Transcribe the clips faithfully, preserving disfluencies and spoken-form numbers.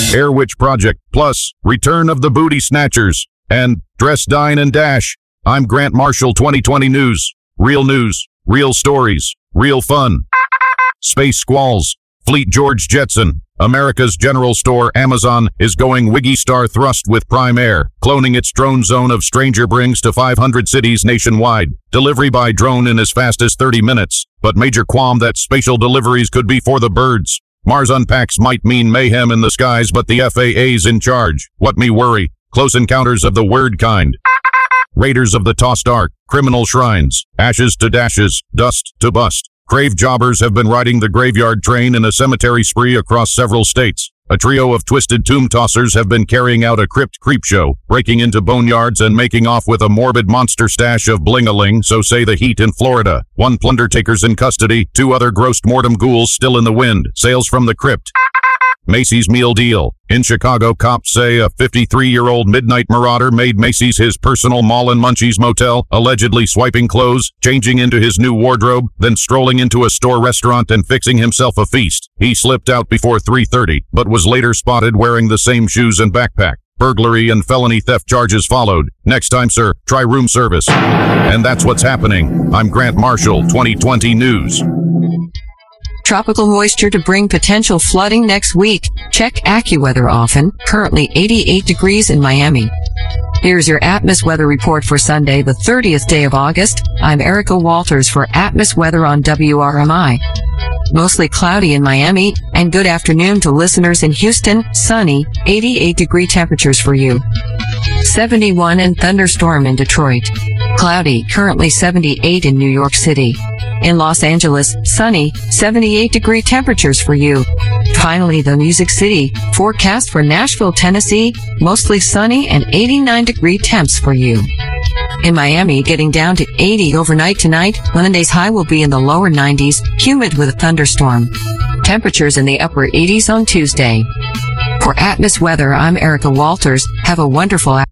Air Witch Project, plus Return of the Booty Snatchers, and Dress, Dine, and Dash. I'm Grant Marshall, twenty twenty News. Real news, real stories, real fun. Space Squalls. Fleet George Jetson. America's general store, Amazon, is going Wiggy Star thrust with Prime Air, cloning its drone zone of Stranger Brings to five hundred cities nationwide. Delivery by drone in as fast as thirty minutes, but major qualm that spatial deliveries could be for the birds. Mars Unpacks might mean mayhem in the skies, but the F A A's in charge. What me worry? Close encounters of the word kind. Raiders of the Tossed Ark, criminal shrines, ashes to dashes, dust to bust. Grave jobbers have been riding the graveyard train in a cemetery spree across several states. A trio of twisted tomb tossers have been carrying out a crypt creep show, breaking into boneyards and making off with a morbid monster stash of bling-a-ling, so say the heat in Florida. One plunder taker's in custody, two other grossed mortem ghouls still in the wind. Sales from the crypt. Macy's meal deal. In Chicago, cops say a fifty-three-year-old midnight marauder made Macy's his personal mall and Munchies motel, allegedly swiping clothes, changing into his new wardrobe, then strolling into a store restaurant and fixing himself a feast. He slipped out before three thirty, but was later spotted wearing the same shoes and backpack. Burglary and felony theft charges followed. Next time, sir, try room service. And that's what's happening. I'm Grant Marshall, twenty twenty News. Tropical moisture to bring potential flooding next week. Check AccuWeather often. Currently eighty-eight degrees in Miami. Here's your Atmos weather report for Sunday, the thirtieth day of August. I'm Erica Walters for Atmos Weather on W R M I. Mostly cloudy in Miami, and good afternoon to listeners in Houston. Sunny, eighty-eight degree temperatures for you. seventy-one and thunderstorm in Detroit. Cloudy, currently seventy-eight in New York City. In Los Angeles, sunny, seventy-eight degree temperatures for you. Finally, the Music City, forecast for Nashville, Tennessee, mostly sunny and eighty-nine degree temps for you. In Miami, getting down to eighty overnight tonight. Monday's high will be in the lower nineties, humid with a thunderstorm. Temperatures in the upper eighties on Tuesday. For Atmos Weather, I'm Erica Walters. Have a wonderful afternoon.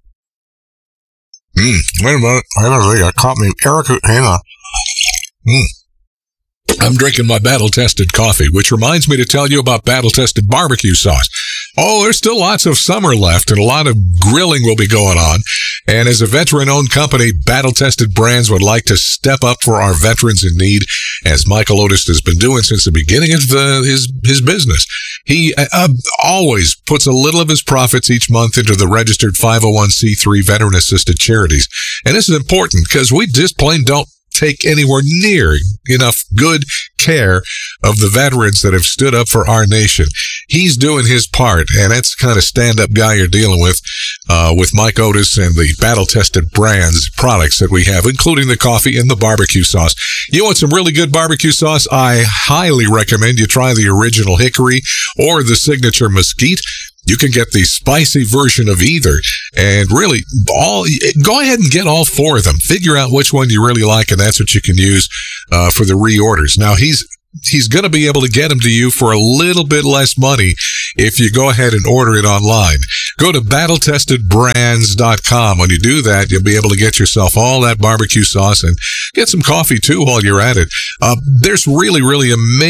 Mm, wait a minute. I don't think I caught me. Erica, Hannah. Mm. I'm drinking my battle-tested coffee, which reminds me to tell you about battle-tested barbecue sauce. Oh, there's still lots of summer left, and a lot of grilling will be going on. And as a veteran-owned company, Battle-Tested Brands would like to step up for our veterans in need, as Michael Otis has been doing since the beginning of the, his his business. He uh, always puts a little of his profits each month into the registered five oh one c three veteran-assisted charities. And this is important because we just plain don't take anywhere near enough good care of the veterans that have stood up for our nation. He's doing his part, and that's the kind of stand-up guy you're dealing with, uh, with Mike Otis and the battle-tested brands products that we have, including the coffee and the barbecue sauce. You want some really good barbecue sauce? I highly recommend you try the original hickory or the signature mesquite. You can get the spicy version of either, and really, all go ahead and get all four of them. Figure out which one you really like, and that's what you can use uh, for the reorders. Now, he's he's going to be able to get them to you for a little bit less money if you go ahead and order it online. Go to battle tested brands dot com. When you do that, you'll be able to get yourself all that barbecue sauce and get some coffee, too, while you're at it. Uh, there's really, really amazing